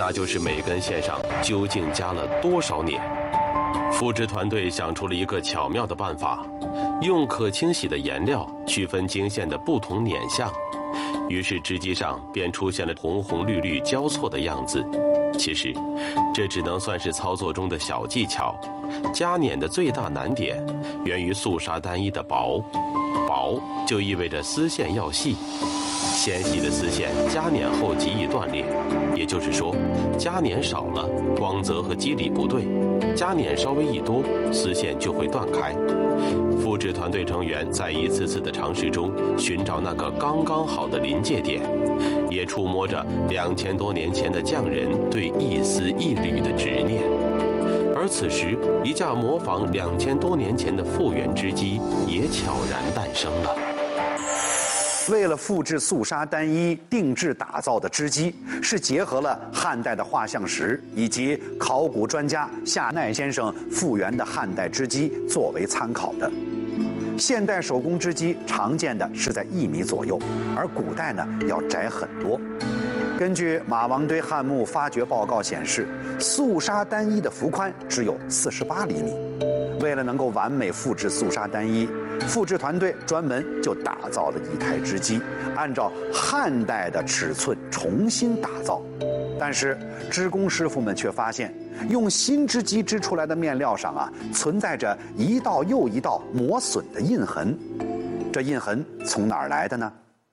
那就是每根线上究竟加了多少捻。复制团队想出了一个巧妙的办法，用可清洗的颜料区分经线的不同捻相，于是织机上便出现了红红绿绿交错的样子。其实，这只能算是操作中的小技巧。加捻的最大难点源于素纱单一的薄，薄就意味着丝线要细，纤细的丝线加捻后极易断裂。也就是说，加捻少了，光泽和肌理不对；加捻稍微一多，丝线就会断开。复制团队成员在一次次的尝试中寻找那个刚刚好的临界点，也触摸着2000多年前的匠人对一丝一缕的执念。而此时，一架模仿2000多年前的复原织机也悄然诞生了。 为了复制素纱单一定制打造的织机，是结合了汉代的画像石以及考古专家夏奈先生复原的汉代织机作为参考的。现代手工织机常见的是在1米左右，而古代呢要窄很多。根据马王堆汉墓发掘报告显示，素纱单一的幅宽只有48厘米。为了能够完美复制素纱单一，复制团队专门就打造了一台织机，按照汉代的尺寸重新打造。但是织工师傅们却发现，用新织机织出来的面料上存在着一道又一道磨损的印痕。这印痕从哪儿来的呢？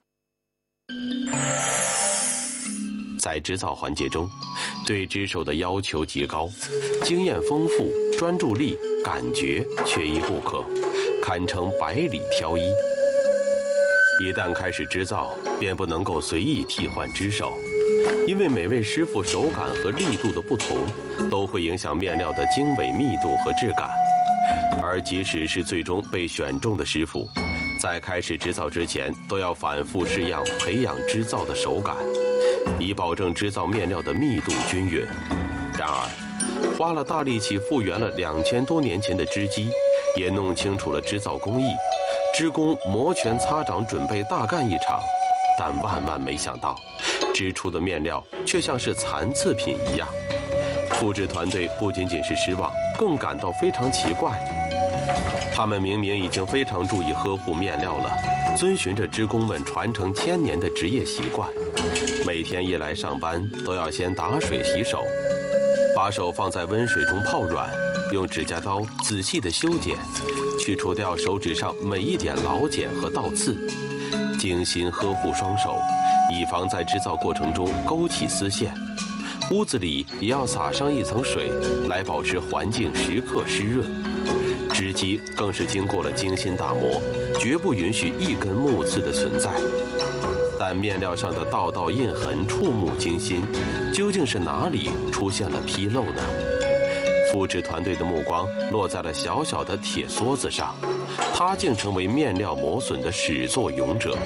在织造环节中，对织手的要求极高，经验丰富，专注力、感觉缺一不可，堪称百里挑一。一旦开始织造，便不能够随意替换织手，因为每位师傅手感和力度的不同，都会影响面料的经纬密度和质感。而即使是最终被选中的师傅，在开始织造之前，都要反复试样，培养织造的手感，以保证织造面料的密度均匀。然而，花了大力气复原了2000多年前的织机，也弄清楚了织造工艺，织工摩拳擦掌准备大干一场，但万万没想到，织出的面料却像是残次品一样。复制团队不仅仅是失望，更感到非常奇怪。他们明明已经非常注意呵护面料了，遵循着织工们传承1000年的职业习惯，每天一来上班都要先打水洗手，把手放在温水中泡软，用指甲刀仔细地修剪，去除掉手指上每一点老茧和倒刺，精心呵护双手，以防在织造过程中勾起丝线。屋子里也要撒上一层水，来保持环境时刻湿润。织机更是经过了精心打磨，绝不允许一根木刺的存在。但面料上的道道印痕触目惊心，究竟是哪里出现了纰漏呢？复制团队的目光落在了小小的铁梭子上，它竟成为面料磨损的始作俑者。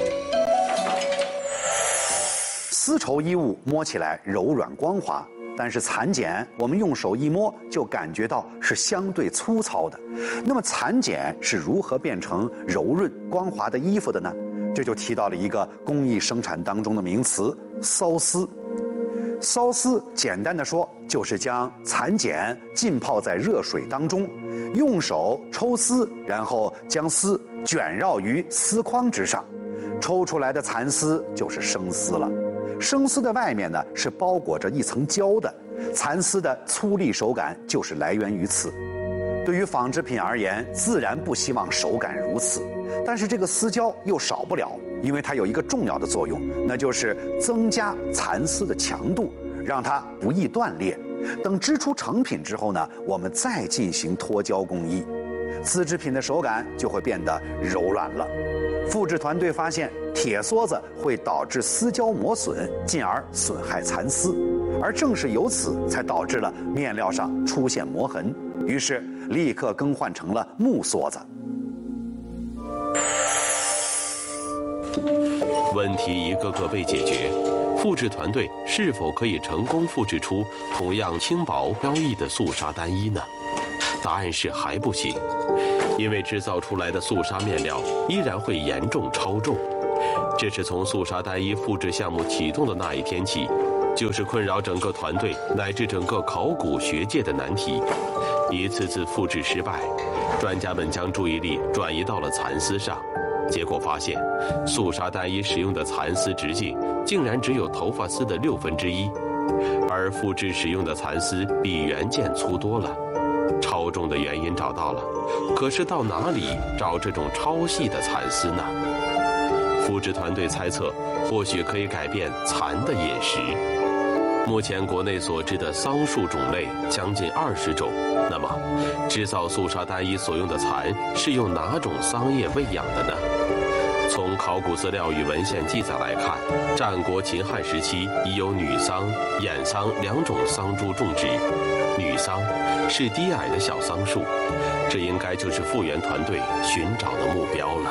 丝绸衣物摸起来柔软光滑，但是蚕茧我们用手一摸就感觉到是相对粗糙的。那么蚕茧是如何变成柔润光滑的衣服的呢？这就提到了一个工艺生产当中的名词——缫丝。缫丝简单的说，就是将蚕茧浸泡在热水当中，用手抽丝，然后将丝卷绕于丝筐之上，抽出来的蚕丝就是生丝了。生丝的外面呢是包裹着一层胶的，蚕丝的粗粒手感就是来源于此。对于纺织品而言，自然不希望手感如此，但是这个丝胶又少不了，因为它有一个重要的作用，那就是增加蚕丝的强度，让它不易断裂。等织出成品之后呢，我们再进行脱胶工艺，丝织品的手感就会变得柔软了。复制团队发现，铁梭子会导致丝胶磨损，进而损害蚕丝，而正是由此才导致了面料上出现磨痕，于是立刻更换成了木梭子。 问题一个个被解决，复制团队是否可以成功复制出同样轻薄飘逸的素纱单衣呢？答案是还不行，因为制造出来的素纱面料依然会严重超重。这是从素纱单衣复制项目启动的那一天起， 就是困扰整个团队乃至整个考古学界的难题。一次次复制失败，专家们将注意力转移到了蚕丝上，结果发现，肃沙单一使用的蚕丝直径竟然只有头发丝的1/6，而复制使用的蚕丝比原件粗多了。超重的原因找到了，可是到哪里找这种超细的蚕丝呢？复制团队猜测，或许可以改变蚕的饮食。目前国内所知的桑树种类将近20种，那么制造肃沙单一所用的蚕是用哪种桑叶喂养的呢？从考古资料与文献记载来看，战国秦汉时期已有女桑、眼桑2种桑株种植。女桑是低矮的小桑树，这应该就是复原团队寻找的目标了。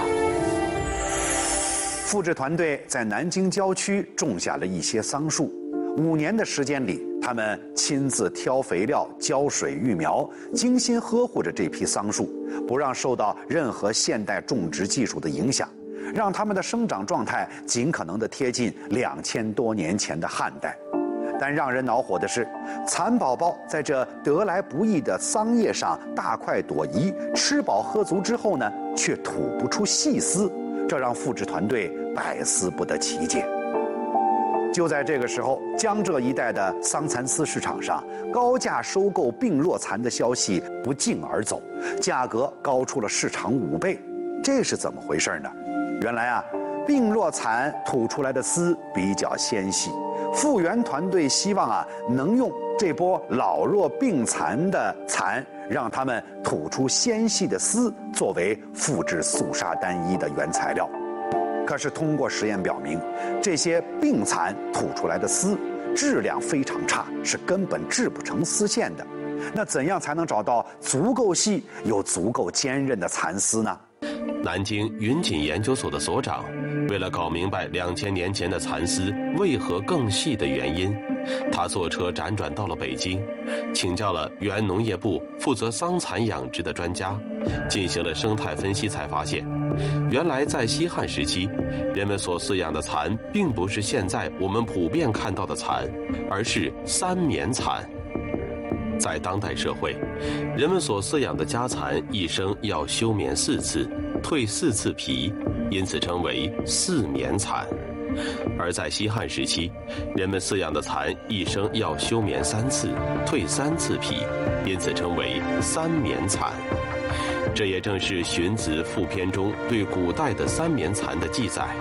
复制团队在南京郊区种下了一些桑树，5年的时间里，他们亲自挑肥料、浇水、育苗，精心呵护着这批桑树，不让受到任何现代种植技术的影响，让它们的生长状态尽可能的贴近2000多年前的汉代。但让人恼火的是，蚕宝宝在这得来不易的桑叶上大快朵颐，吃饱喝足之后呢，却吐不出细丝，这让复制团队百思不得其解。就在这个时候，江浙一带的桑蚕丝市场上，高价收购病弱蚕的消息不胫而走，价格高出了市场5倍。这是怎么回事呢？原来啊，病弱蚕吐出来的丝比较纤细，复原团队希望能用这波老弱病残的蚕，让它们吐出纤细的丝，作为复制肃沙单一的原材料。可是通过实验表明，这些病蚕吐出来的丝质量非常差，是根本制不成丝线的。那怎样才能找到足够细又足够坚韧的蚕丝呢？ 南京云锦研究所的所长为了搞明白2000年前的蚕丝为何更细的原因，他坐车辗转到了北京，请教了原农业部负责桑蚕养殖的专家，进行了生态分析，才发现，原来在西汉时期，人们所饲养的蚕并不是现在我们普遍看到的蚕，而是3棉蚕。在当代社会，人们所饲养的家蚕一生要休眠4次，蜕4次皮，因此称为4棉蚕。而在西汉时期，人们饲养的蚕一生要休眠3次，蜕3次皮，因此称为3棉蚕。这也正是《荀子·赋篇》中对古代的3棉蚕的记载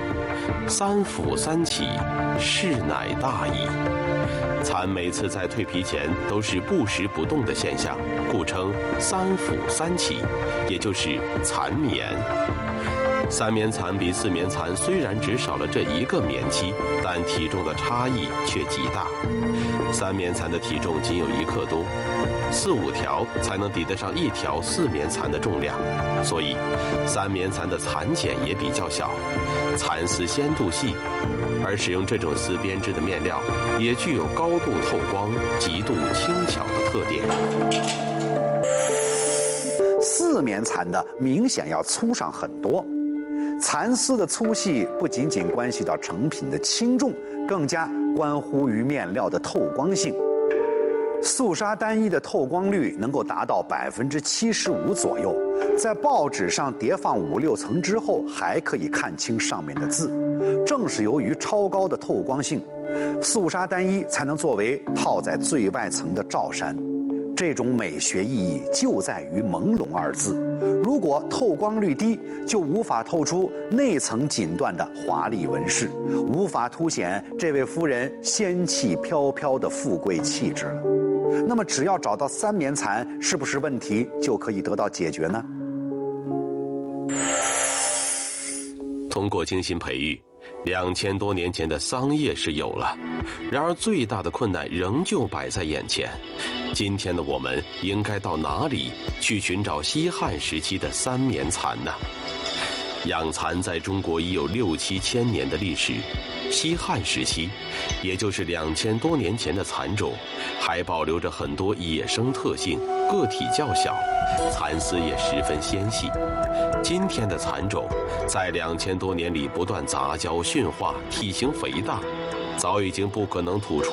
：“3俯3起，事乃大矣。”蚕每次在蜕皮前都是不时不动的现象，故称3俯3起，也就是蚕棉。3棉蚕比4棉蚕虽然只少了这1个棉期，但体重的差异却极大。3棉蚕的体重仅有1克多，4、5条才能抵得上1条4棉蚕的重量，所以3棉蚕的蚕茧也比较小，蚕丝纤度细，而使用这种丝编织的面料也具有高度透光、极度轻巧的特点。 4棉蚕的明显要粗上很多。蚕丝的粗细不仅仅关系到成品的轻重，更加关乎于面料的透光性。肃沙单一的透光率能够达到75%左右，在报纸上叠放5、6层之后，还可以看清上面的字。正是由于超高的透光性，肃沙单一才能作为套在最外层的罩衫。这种美学意义就在于朦胧2字。如果透光率低，就无法透出内层锦缎的华丽纹饰，无法凸显这位夫人仙气飘飘的富贵气质了。那么，只要找到3棉蚕，是不是问题就可以得到解决呢？ 通过精心培育，2000多年前的桑叶是有了，然而最大的困难仍旧摆在眼前。今天的我们应该到哪里去寻找西汉时期的3棉蚕呢？养蚕在中国已有6、7千年的历史，西汉时期，也就是2000多年前的蚕种，还保留着很多野生特性，个体较小，蚕丝也十分纤细。今天的蚕种，在2000多年里不断杂交驯化，体型肥大， 早已经不可能吐出